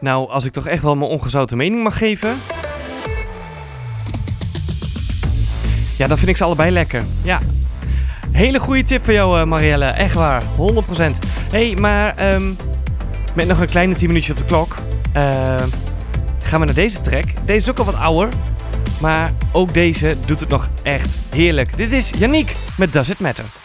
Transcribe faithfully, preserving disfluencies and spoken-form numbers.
Nou, als ik toch echt wel mijn ongezouten mening mag geven. Ja, dan vind ik ze allebei lekker. Ja. Hele goede tip van jou, uh, Marielle. Echt waar. honderd procent. Hé, hey, maar um, met nog een kleine tien minuutjes op de klok. Uh, gaan we naar deze track. Deze is ook al wat ouder. Maar ook deze doet het nog echt heerlijk. Dit is Yannick met Does It Matter.